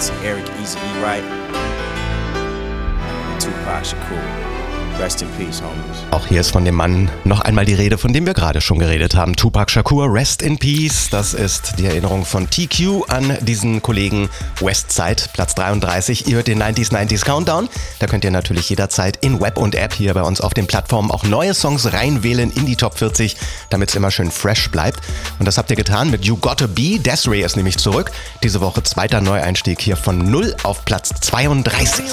to Eric Easy E. Wright and Tupac Shakur. Rest in peace, homies. Auch hier ist von dem Mann noch einmal die Rede, von dem wir gerade schon geredet haben. Tupac Shakur, Rest in Peace. Das ist die Erinnerung von TQ an diesen Kollegen. Westside, Platz 33. Ihr hört den 90s Countdown. Da könnt ihr natürlich jederzeit in Web und App hier bei uns auf den Plattformen auch neue Songs reinwählen in die Top 40, damit es immer schön fresh bleibt. Und das habt ihr getan mit You Gotta Be. Des'ree ist nämlich zurück. Diese Woche zweiter Neueinstieg hier von 0 auf Platz 32.